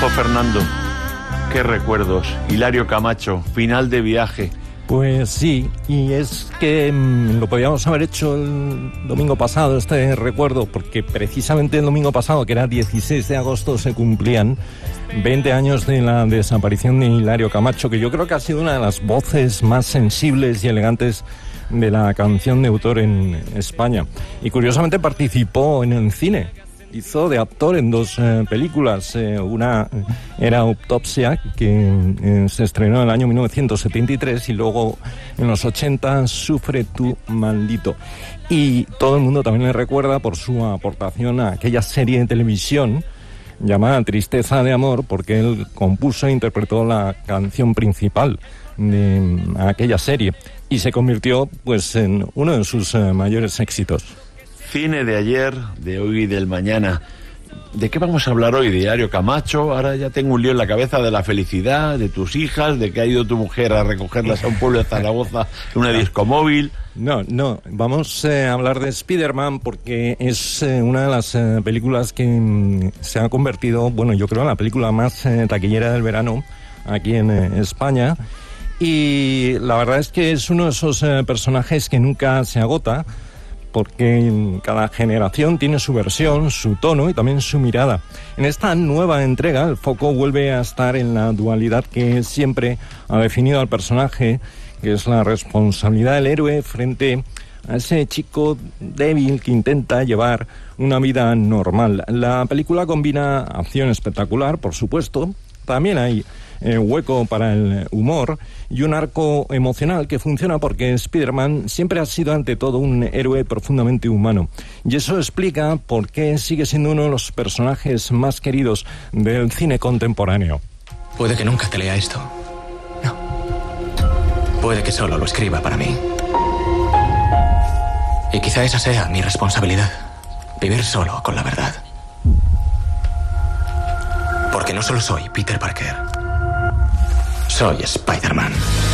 Oh, Fernando, qué recuerdos. Hilario Camacho, final de viaje. Pues sí, y es que lo podíamos haber hecho el domingo pasado, este recuerdo, porque precisamente el domingo pasado, que era 16 de agosto, se cumplían 20 años de la desaparición de Hilario Camacho, que yo creo que ha sido una de las voces más sensibles y elegantes de la canción de autor en España. Y curiosamente participó en el cine. Hizo de actor en dos películas. Una era Autopsia, que se estrenó en el año 1973, y luego en los 80 Sufre tu maldito. Y todo el mundo también le recuerda por su aportación a aquella serie de televisión llamada Tristeza de Amor, porque él compuso e interpretó la canción principal de aquella serie y se convirtió pues en uno de sus mayores éxitos. Cine de ayer, de hoy y del mañana. ¿De qué vamos a hablar hoy? ¿De Hilario Camacho? Ahora ya tengo un lío en la cabeza de la felicidad, de tus hijas, de que ha ido tu mujer a recogerlas a un pueblo de Zaragoza en una discomóvil. No, vamos a hablar de Spider-Man porque es una de las películas que se ha convertido, bueno, yo creo en la película más taquillera del verano aquí en España. Y la verdad es que es uno de esos personajes que nunca se agota, porque cada generación tiene su versión, su tono y también su mirada. En esta nueva entrega, el foco vuelve a estar en la dualidad que siempre ha definido al personaje, que es la responsabilidad del héroe frente a ese chico débil que intenta llevar una vida normal. La película combina acción espectacular, por supuesto. También hay hueco para el humor y un arco emocional que funciona porque Spider-Man siempre ha sido ante todo un héroe profundamente humano, y eso explica por qué sigue siendo uno de los personajes más queridos del cine contemporáneo. Puede que nunca te lea esto. No. Puede que solo lo escriba para mí. Y quizá esa sea mi responsabilidad, vivir solo con la verdad. Porque no solo soy Peter Parker, soy Spider-Man.